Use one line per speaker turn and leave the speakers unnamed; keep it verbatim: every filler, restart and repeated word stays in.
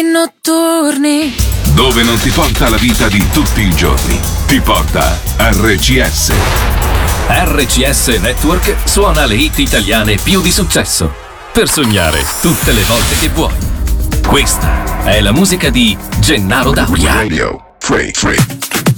notturni.
Dove non ti porta la vita di tutti i giorni, ti porta R C S.
R C S Network suona le hit italiane più di successo per sognare tutte le volte che vuoi. Questa è la musica di Gennaro Dauria.
Radio Free Free.